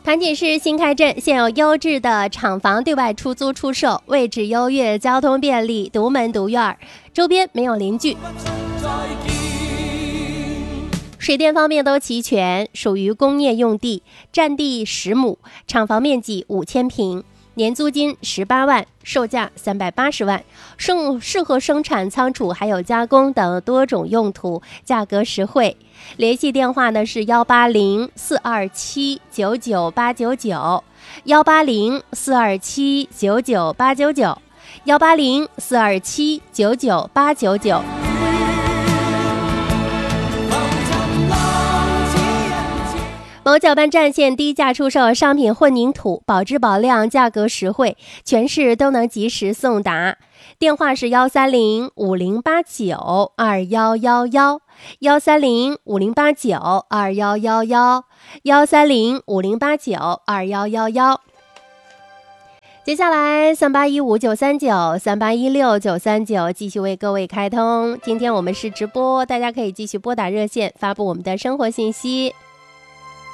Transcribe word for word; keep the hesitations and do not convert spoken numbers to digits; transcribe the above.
盘锦市新开镇现有优质的厂房对外出租出售，位置优越，交通便利，独门独院，周边没有邻居。水电方面都齐全，属于工业用地，占地十亩，厂房面积五千平，年租金十八万，售价三百八十万，生适合生产仓储还有加工等多种用途，价格实惠。联系电话呢是幺八零四二七九九八九九，幺八零四二七九九八九九，幺八零四二七九九八九九。某搅拌站现低价出售商品混凝土，保质保量，价格实惠，全市都能及时送达。电话是幺三零五零八九二幺幺幺，幺三零五零八九二幺幺幺，幺三零五零八九二幺幺幺。接下来三八一五九三九三八一六九三九继续为各位开通。今天我们是直播，大家可以继续拨打热线发布我们的生活信息。